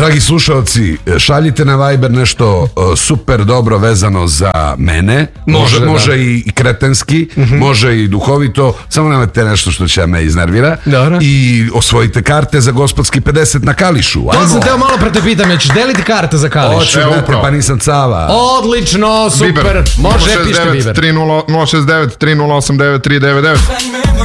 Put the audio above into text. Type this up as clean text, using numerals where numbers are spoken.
Dragi slušalci, šaljite na Viber nešto super dobro vezano za mene. Može i kretenski, može i duhovito, samo nemate nešto što će me iznervira. Dobro. I osvojite karte za gospodski 50 na Kališu. To sam teo malo pre te pitam, ćeš deliti karte za Kališ? Hoću, pa nisam cava. Odlično, super. Može, pišite Viber. 069 3089 308 9399.